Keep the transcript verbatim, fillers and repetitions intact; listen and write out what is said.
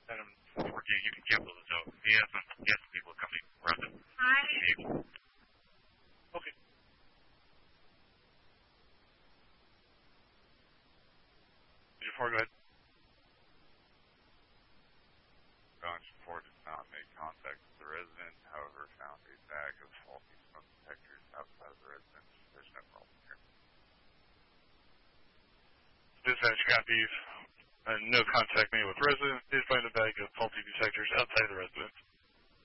Let him forward you. You can cancel the show. He has some, he has some people coming around him. Hi. Okay. Did you forward, go ahead. Branch four did not make contact with the resident, however, found a bag of faulty smoke detectors outside of the residence. There's no problem here. Dispatch copies. Uh, no contact made with residents. Did find a bag of faulty detectors outside the residence.